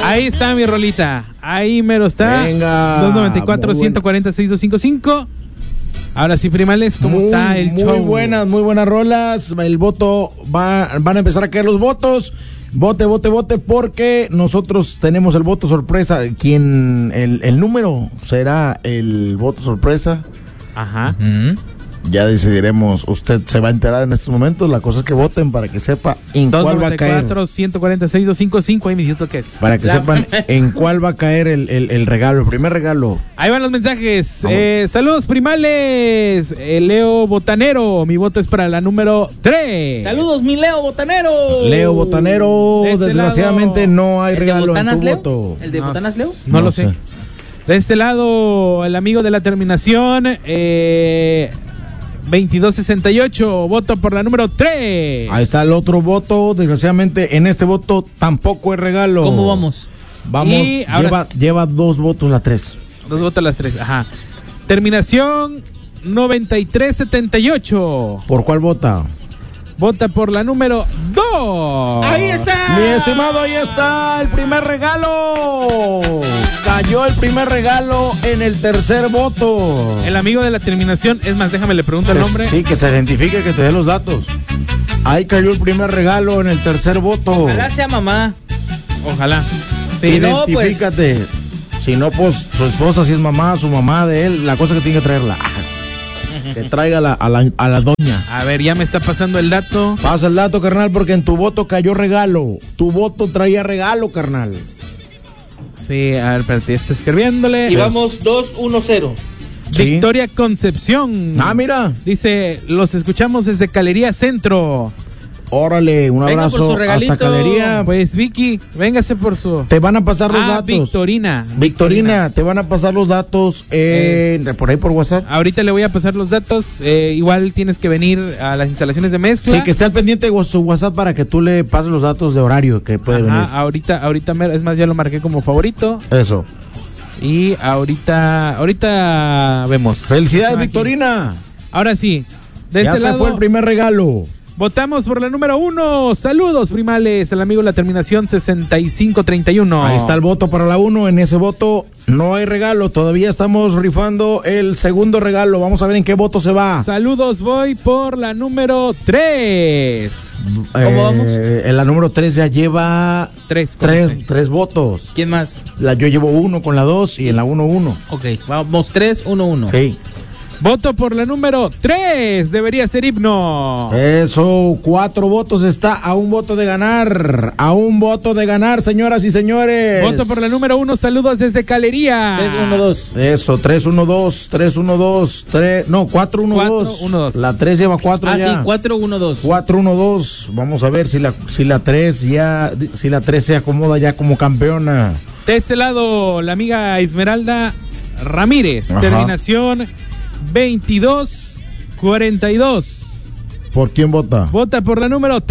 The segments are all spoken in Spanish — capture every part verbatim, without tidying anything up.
Ahí está mi rolita. Ahí mero está. Venga. dos noventa y cuatro, ciento cuarenta, sesenta y dos cincuenta y cinco. Ahora sí, primales, ¿cómo muy, está el muy show? Muy buenas, muy buenas rolas. El voto, va, van a empezar a caer los votos. Vote, vote, vote, porque nosotros tenemos el voto sorpresa. Quien, el, el número será el voto sorpresa. Ajá. Uh-huh. Ya decidiremos, usted se va a enterar en estos momentos. La cosa es que voten para que sepa en cuál va a caer. dos noventa y cuatro, ciento cuarenta y seis, doscientos cincuenta y cinco, ahí me siento que es. Para que la... sepan en cuál va a caer el, el, el regalo, el primer regalo. Ahí van los mensajes. Eh, saludos primales. Eh, Leo Botanero, mi voto es para la número tres. Saludos, mi Leo Botanero. Leo Botanero, de desgraciadamente lado, no hay regalo en tu Leo? voto. ¿El de no, Botanas Leo? No, no lo sé. sé. De este lado, el amigo de la terminación, eh... veintidós sesenta y ocho, voto por la número tres. Ahí está el otro voto. Desgraciadamente en este voto tampoco es regalo. ¿Cómo vamos? Vamos, Y lleva, lleva dos votos la tres. Dos votos las tres, ajá. Terminación noventa y tres setenta y ocho. ¿Por cuál vota? Vota por la número dos. ¡Ahí está! Mi estimado, ahí está el primer regalo. Cayó el primer regalo en el tercer voto. El amigo de la terminación, es más, déjame le pregunto el nombre. Sí, que se identifique, que te dé los datos. Ahí cayó el primer regalo en el tercer voto. Ojalá sea mamá. Ojalá. Sí, identifícate. No, pues... Si no, pues su esposa, si es mamá, su mamá de él, la cosa que tiene que traerla. Que traiga la, a, la, a la doña. A ver, ya me está pasando el dato. Pasa el dato, carnal, porque en tu voto cayó regalo. Tu voto traía regalo, carnal. Sí, a ver, espérate, está escribiéndole. Y vamos dos uno cero. ¿Sí? Victoria Concepción. Ah, mira. Dice, los escuchamos desde Calería Centro. Órale, un Venga abrazo hasta Calería. Pues Vicky, véngase por su... Te van a pasar los ah, datos. Victorina. Victorina. Victorina, te van a pasar los datos eh, es... por ahí por WhatsApp. Ahorita le voy a pasar los datos. Eh, igual tienes que venir a las instalaciones de mezcla. Sí, que esté al pendiente de su WhatsApp para que tú le pases los datos de horario que puede Ajá, venir. ahorita, ahorita, es más, ya lo marqué como favorito. Eso. Y ahorita, ahorita vemos. Felicidades, aquí. Victorina. Ahora sí. De ya este se lado, fue el primer regalo. Votamos por la número uno. Saludos, primales. El amigo de la terminación sesenta y cinco treinta y uno. Ahí está el voto para la uno. En ese voto no hay regalo. Todavía estamos rifando el segundo regalo. Vamos a ver en qué voto se va. Saludos, voy por la número tres. ¿Cómo eh, vamos? En la número tres ya lleva tres, tres, tres votos. ¿Quién más? La, yo llevo uno con la dos y en la uno, uno. Ok, vamos tres, uno, uno. Sí. Voto por la número tres. Debería ser himno. Eso, cuatro votos. Está a un voto de ganar. A un voto de ganar, señoras y señores. Voto por la número uno. Saludos desde Calería. tres uno dos. Eso, tres uno dos. tres uno dos. tres, no, cuatro uno dos. La tres lleva cuatro ah, ya. Ah, sí, cuatro uno dos. cuatro uno dos. Vamos a ver si la si la tres ya si la tres se acomoda ya como campeona. De este lado, la amiga Esmeralda Ramírez. Ajá. Terminación veintidós cuarenta y dos. ¿Por quién vota? Vota por la número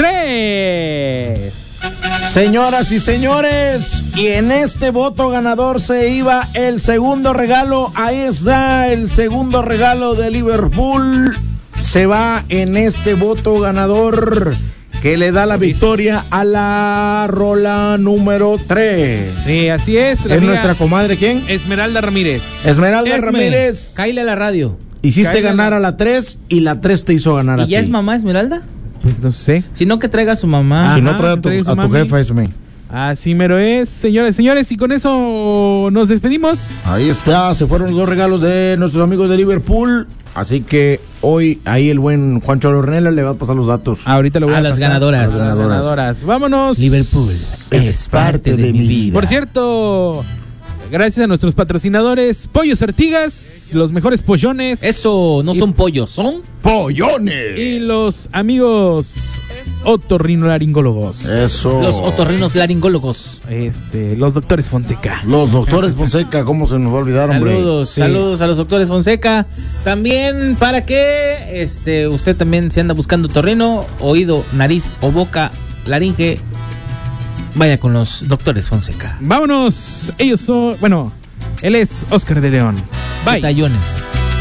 tres. Señoras y señores, y en este voto ganador se iba el segundo regalo. Ahí está el segundo regalo de Liverpool. Se va en este voto ganador que le da la victoria a la rola número tres. Sí, así es. ¿Es nuestra comadre quién? Esmeralda Ramírez. Esmeralda Esme, Ramírez. Cáile a la radio. Hiciste Cáile ganar la... a la tres y la tres te hizo ganar ¿Y a ti. ¿Y ya es mamá Esmeralda? Pues no sé. Si no, que traiga a su mamá. Ajá, si no, trae a tu, a tu jefa, Esme. Así mero es, señores, señores, y con eso nos despedimos. Ahí está, se fueron los dos regalos de nuestros amigos de Liverpool. Así que hoy ahí el buen Juancho Ornella le va a pasar los datos. Ahorita lo voy a, a las ganadoras. A las ganadoras. ganadoras. Vámonos. Liverpool es, es parte de, de mi vida. Por cierto, gracias a nuestros patrocinadores, Pollos Artigas, los mejores pollones. Eso, no y... son pollos, son pollones. Y los amigos otorrinolaringólogos. Eso. Los otorrinos laringólogos. Este, los doctores Fonseca. Los doctores Fonseca, ¿cómo se nos va a olvidar, hombre? Saludos, sí. Saludos a los doctores Fonseca. También para que este usted también se anda buscando otorrino, oído, nariz o boca, laringe, vaya con los doctores Fonseca. Vámonos. Ellos son, bueno, él es Oscar de León. Bye. Tallones.